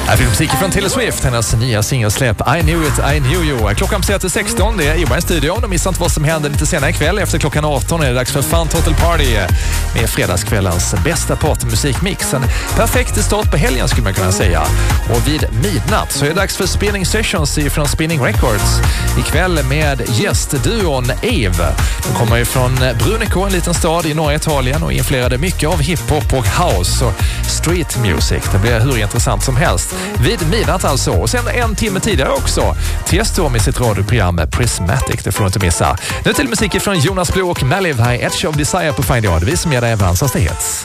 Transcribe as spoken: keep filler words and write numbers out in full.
Här finns musik från Taylor Swift, hennes nya singelsläpp I Knew It, I Knew You. Klockan passerar till sexton, det är Johan i studion och missa inte vad som händer lite senare ikväll. Efter klockan arton är det dags för Fun Total Party med fredagskvällens bästa partymusikmix. En perfekt start på helgen skulle man kunna säga. Och vid midnatt så är det dags för Spinning Sessions från Spinning Records. Ikväll med gästduon Eve. De kommer ju från Brunico, en liten stad i norra Italien, och influerade mycket av hiphop och house och street music. Det blir hur intressant som helst. Vid midnatt alltså. Och sen en timme tidigare också Tiesto med sitt radioprogram Prismatic. Det får du inte missa. Nu till musik från Jonas Blue och Maliv här i Edge of Desire på Find Yard. Vi som ger dig Avanzas hits.